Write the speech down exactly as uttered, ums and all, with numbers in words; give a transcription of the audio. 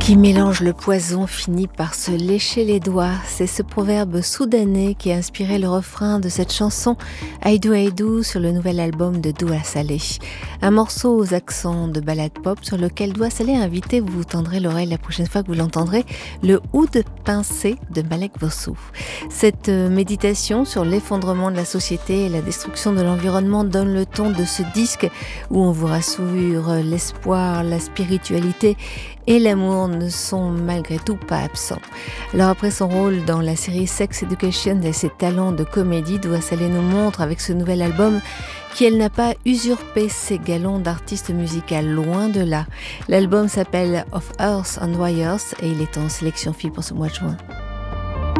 Qui mélange le poison finit par se lécher les doigts. C'est ce proverbe soudanais qui a inspiré le refrain de cette chanson Aïdou Aïdou sur le nouvel album de Doua Salé. Un morceau aux accents de ballade pop sur lequel Doua Salé a invité, vous vous tendrez l'oreille la prochaine fois que vous l'entendrez, le oud pincé de Malek Vossou. Cette méditation sur l'effondrement de la société et la destruction de l'environnement donne le ton de ce disque où on vous rassure, l'espoir, la spiritualité et l'amour ne sont malgré tout pas absents. Alors après son rôle dans la série Sex Education et ses talents de comédie, Doua Salé nous montre avec ce nouvel album qu'elle n'a pas usurpé ses galons d'artiste musicale, loin de là. L'album s'appelle Of Earth and Wires et il est en sélection fille pour ce mois de juin.